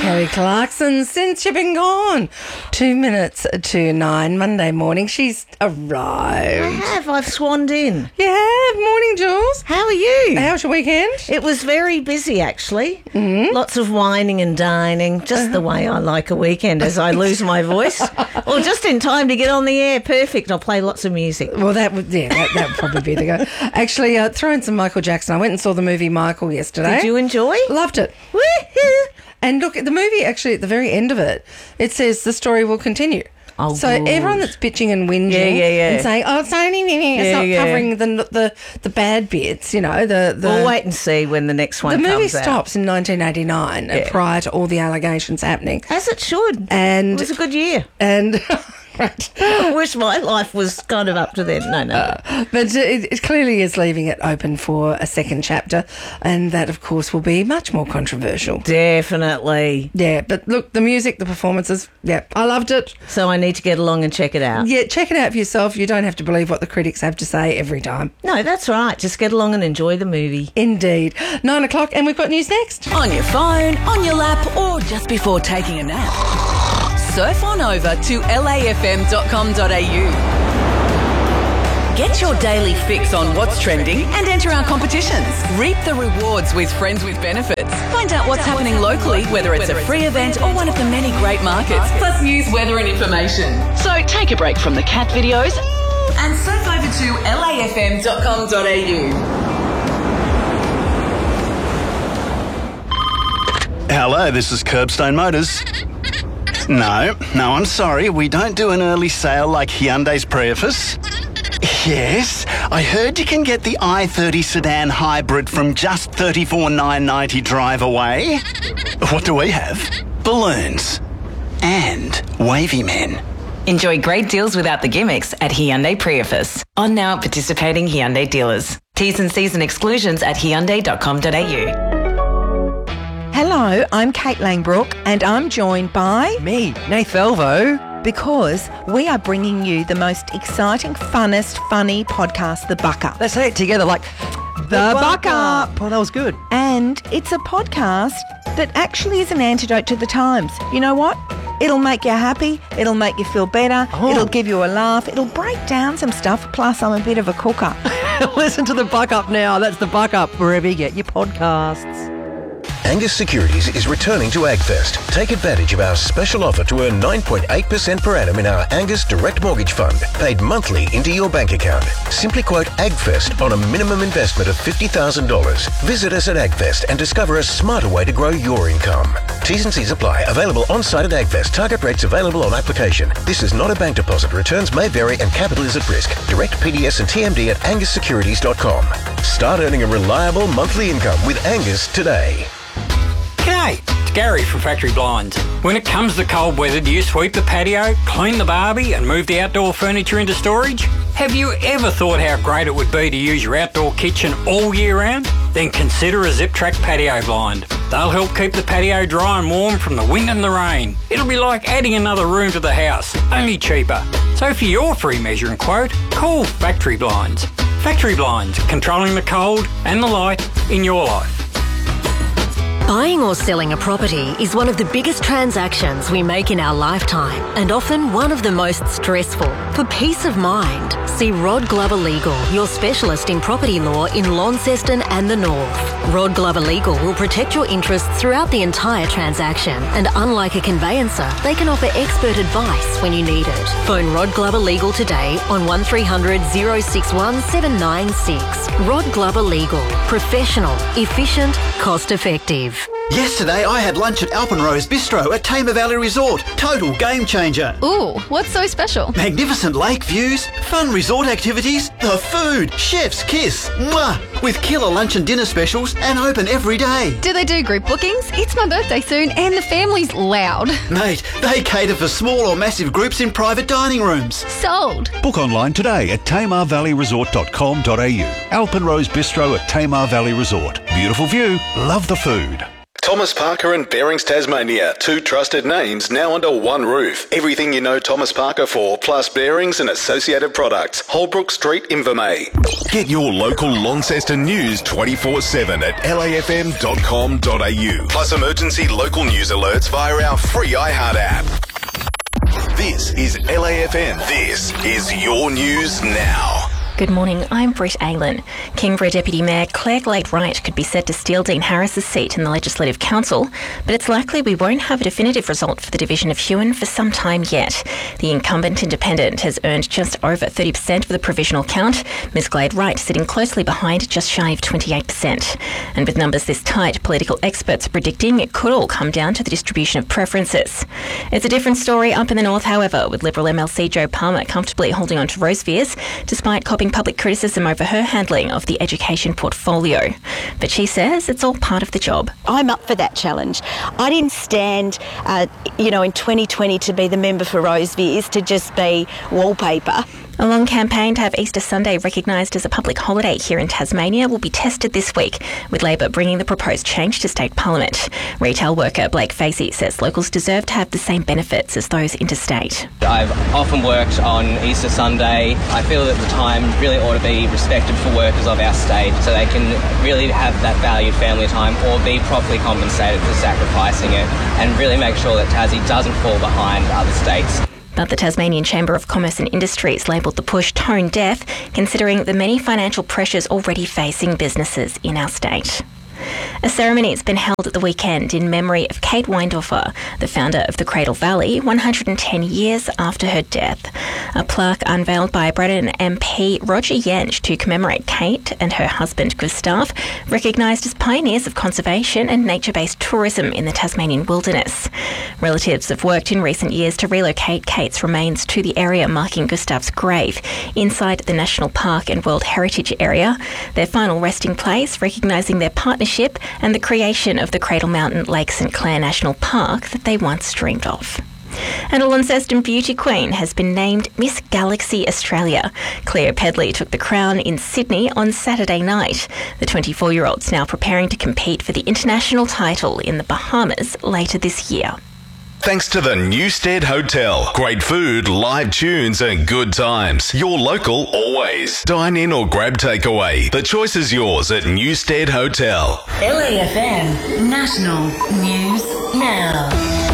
Kelly Clarkson, since you've been gone. 2 minutes to 9, Monday morning. She's arrived. I have. I've swanned in. Yeah, morning, Jules. How are you? How's your weekend? It was very busy, actually. Mm-hmm. Lots of whining and dining, just the way I like a weekend as I lose my voice. Or just in time to get on the air. Perfect. I'll play lots of music. Well, that would probably be the go. Actually, throw in some Michael Jackson. I went and saw the movie Michael yesterday. Did you enjoy? Loved it. Woohoo! And look, the movie, actually, at the very end of it, it says the story will continry. Oh, so good. Everyone that's bitching and whinging and saying, "Oh, it's not covering the bad bits," you know. We'll wait and see when the next one comes out. The movie stops in 1989, prior to all the allegations happening, as it should. And it was a good year. And right. I wish my life was kind of up to then. No. But it clearly is leaving it open for a second chapter, and that, of course, will be much more controversial. Definitely. Yeah, but look, the music, the performances, I loved it. So I need to get along and check it out. Yeah, check it out for yourself. You don't have to believe what the critics have to say every time. No, that's right. Just get along and enjoy the movie. Indeed. 9 o'clock, and we've got news next. On your phone, on your lap, or just before taking a nap. Surf on over to lafm.com.au. Get your daily fix on what's trending and enter our competitions. Reap the rewards with Friends with Benefits. Find out what's happening locally, whether it's a free event or one of the many great markets, plus news, weather and information. So take a break from the cat videos and surf over to lafm.com.au. Hello, this is Curbstone Motors. No, I'm sorry. We don't do an early sale like Hyundai's Prius. Yes, I heard you can get the i30 sedan hybrid from just $34,990 drive away. What do we have? Balloons. And wavy men. Enjoy great deals without the gimmicks at Hyundai Prius. On now at participating Hyundai dealers. T's and C's and exclusions at hyundai.com.au. Hello, I'm Kate Langbrook and I'm joined by... me, Nath Elvo. Because we are bringing you the most exciting, funnest, funny podcast, The Buck Up. Let's say it together like... The Buck Up. Oh, that was good. And it's a podcast that actually is an antidote to the times. You know what? It'll make you happy. It'll make you feel better. Oh. It'll give you a laugh. It'll break down some stuff. Plus, I'm a bit of a cooker. Listen to The Buck Up now. That's The Buck Up, wherever you get your podcasts. Angus Securities is returning to AgFest. Take advantage of our special offer to earn 9.8% per annum in our Angus Direct Mortgage Fund, paid monthly into your bank account. Simply quote AgFest on a minimum investment of $50,000. Visit us at AgFest and discover a smarter way to grow your income. T's and C's apply. Available on-site at AgFest. Target rates available on application. This is not a bank deposit. Returns may vary and capital is at risk. Direct PDS and TMD at angussecurities.com. Start earning a reliable monthly income with Angus today. G'day, it's Gary from Factory Blinds. When it comes to cold weather, do you sweep the patio, clean the barbie and move the outdoor furniture into storage? Have you ever thought how great it would be to use your outdoor kitchen all year round? Then consider a Zip-Track patio blind. They'll help keep the patio dry and warm from the wind and the rain. It'll be like adding another room to the house, only cheaper. So for your free measuring quote, call Factory Blinds. Factory Blinds, controlling the cold and the light in your life. Buying or selling a property is one of the biggest transactions we make in our lifetime and often one of the most stressful. For peace of mind, see Rod Glover Legal, your specialist in property law in Launceston and the North. Rod Glover Legal will protect your interests throughout the entire transaction, and unlike a conveyancer, they can offer expert advice when you need it. Phone Rod Glover Legal today on 1300 061 796. Rod Glover Legal. Professional, efficient, cost effective. Yesterday I had lunch at Alpenrose Bistro at Tamar Valley Resort. Total game changer. Ooh, what's so special? Magnificent lake views, fun resort activities, the food, chef's kiss. Mwah! With killer lunch and dinner specials and open every day. Do they do group bookings? It's my birthday soon and the family's loud. Mate, they cater for small or massive groups in private dining rooms. Sold. Book online today at tamarvalleyresort.com.au. Alpenrose Bistro at Tamar Valley Resort. Beautiful view, love the food. Thomas Parker and Bearings Tasmania, 2 trusted names now under one roof. Everything you know Thomas Parker for, plus bearings and associated products. Holbrook Street, Invermay. Get your local Launceston news 24/7 at lafm.com.au. Plus emergency local news alerts via our free iHeart app. This is LAFM. This is your news now. Good morning, I'm Britt Aylan. Kingborough Deputy Mayor Claire Glade-Wright could be set to steal Dean Harris's seat in the Legislative Council, but it's likely we won't have a definitive result for the division of Huon for some time yet. The incumbent independent has earned just over 30% of the provisional count, Ms Glade-Wright sitting closely behind, just shy of 28%. And with numbers this tight, political experts are predicting it could all come down to the distribution of preferences. It's a different story up in the north, however, with Liberal MLC Joe Palmer comfortably holding on to Rosevears, despite copping public criticism over her handling of the education portfolio. But she says it's all part of the job. I'm up for that challenge. I didn't stand, in 2020 to be the member for Rosevears, to just be wallpaper. A long campaign to have Easter Sunday recognised as a public holiday here in Tasmania will be tested this week, with Labor bringing the proposed change to State Parliament. Retail worker Blake Facey says locals deserve to have the same benefits as those interstate. I've often worked on Easter Sunday. I feel that the time really ought to be respected for workers of our state so they can really have that valued family time or be properly compensated for sacrificing it and really make sure that Tassie doesn't fall behind other states. But the Tasmanian Chamber of Commerce and Industries labelled the push tone deaf, considering the many financial pressures already facing businesses in our state. A ceremony has been held at the weekend in memory of Kate Weindorfer, the founder of the Cradle Valley, 110 years after her death. A plaque unveiled by Braddon MP Roger Jentsch to commemorate Kate and her husband Gustav, recognised as pioneers of conservation and nature-based tourism in the Tasmanian wilderness. Relatives have worked in recent years to relocate Kate's remains to the area marking Gustav's grave inside the National Park and World Heritage Area, their final resting place, recognising their partnership and the creation of the Cradle Mountain Lake St Clair National Park that they once dreamed of. And a Launceston beauty queen has been named Miss Galaxy Australia. Cleo Pedley took the crown in Sydney on Saturday night. The 24-year-old's now preparing to compete for the international title in the Bahamas later this year. Thanks to the Newstead Hotel. Great food, live tunes and good times. Your local always. Dine in or grab takeaway. The choice is yours at Newstead Hotel. LAFM National News Now.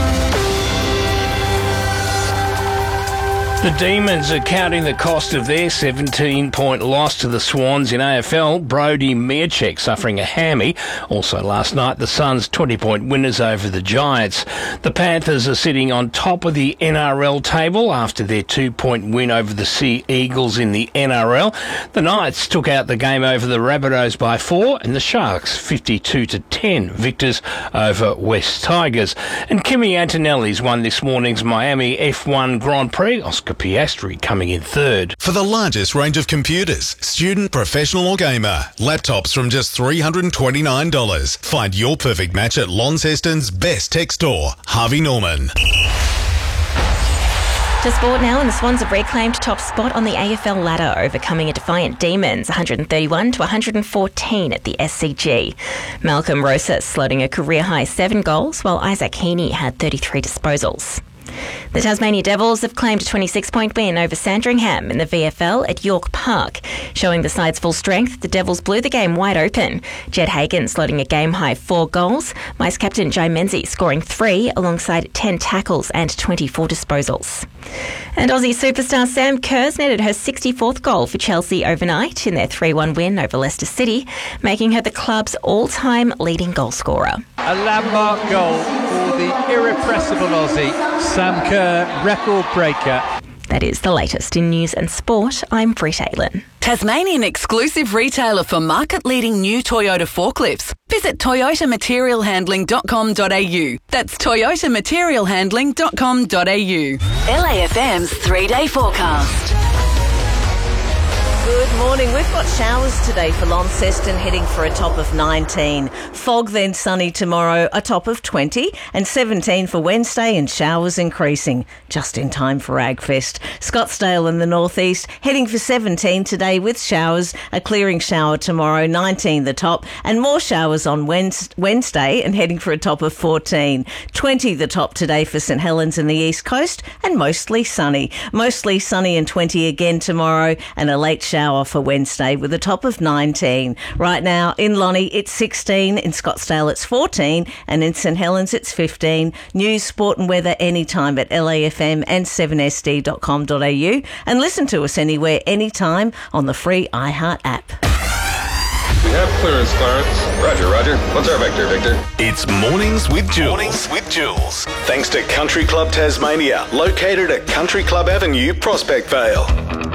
The Demons are counting the cost of their 17-point loss to the Swans in AFL. Brody Mearcheck suffering a hammy. Also last night, the Suns 20-point winners over the Giants. The Panthers are sitting on top of the NRL table after their 2-point win over the Sea Eagles in the NRL. The Knights took out the game over the Rabbitohs by 4 and the Sharks 52-10 victors over West Tigers. And Kimi Antonelli's won this morning's Miami F1 Grand Prix. Oscar Piastri coming in third. For the largest range of computers, student, professional or gamer, laptops from just $329. Find your perfect match at Launceston's best tech store, Harvey Norman. To sport now, and the Swans have reclaimed top spot on the AFL ladder, overcoming a defiant Demons 131-114 at the SCG. Malcolm Rosas slotting a career-high 7 goals, while Isaac Heaney had 33 disposals. The Tasmania Devils have claimed a 26-point win over Sandringham in the VFL at York Park. Showing the side's full strength, the Devils blew the game wide open. Jed Hagan slotting a game-high 4 goals, Vice Captain Jai Menzies scoring 3 alongside 10 tackles and 24 disposals. And Aussie superstar Sam Kerrs netted her 64th goal for Chelsea overnight in their 3-1 win over Leicester City, making her the club's all-time leading goal scorer. A landmark goal for the irrepressible Aussie, Sam Kerr, record breaker. That is the latest in news and sport. I'm Britt Aylan. Tasmanian exclusive retailer for market-leading new Toyota forklifts. Visit toyotamaterialhandling.com.au. That's toyotamaterialhandling.com.au. LAFM's 3-day forecast. Good morning. We've got showers today for Launceston, heading for a top of 19. Fog, then sunny tomorrow, a top of 20. And 17 for Wednesday, and showers increasing. Just in time for Agfest. Scottsdale in the northeast, heading for 17 today with showers. A clearing shower tomorrow, 19 the top. And more showers on Wednesday, and heading for a top of 14. 20 the top today for St Helens in the east coast, and mostly sunny. Mostly sunny and 20 again tomorrow, and a late shower for Wednesday with a top of 19. Right now in Lonnie it's 16, in Scottsdale it's 14, and in St Helens it's 15. News, sport and weather anytime at LAFM and 7sd.com.au, and listen to us anywhere, anytime on the free iHeart app. We have clearance, Clarence. Roger. What's our vector, Victor? It's Mornings with Jules. Thanks to Country Club Tasmania, located at Country Club Avenue, Prospect Vale.